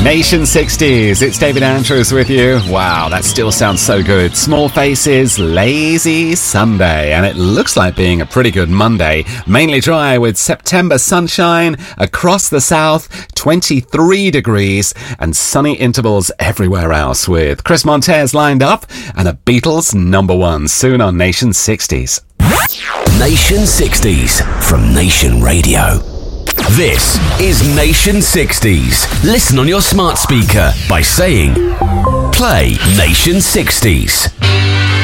Nation 60s, it's David Andrews with you. Wow, that still sounds so good. Small Faces, Lazy Sunday. And it looks like being a pretty good Monday. Mainly dry with September sunshine across the south, 23 degrees, and sunny intervals everywhere else with Chris Montez lined up and a Beatles #1 soon on Nation 60s. Nation 60s from Nation Radio. This is Nation 60s. Listen on your smart speaker by saying, play Nation 60s.